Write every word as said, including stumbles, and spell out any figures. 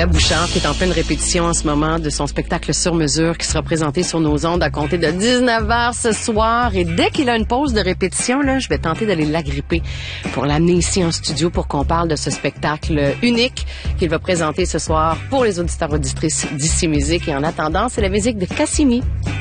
Gab Bouchard, qui est en pleine répétition en ce moment de son spectacle Sur mesure qui sera présenté sur nos ondes à compter de dix-neuf heures ce soir. Et dès qu'il a une pause de répétition, là, je vais tenter d'aller l'agripper pour l'amener ici en studio pour qu'on parle de ce spectacle unique qu'il va présenter ce soir pour les auditeurs auditrices d'Ici Musique. Et en attendant, c'est la musique de Cassini.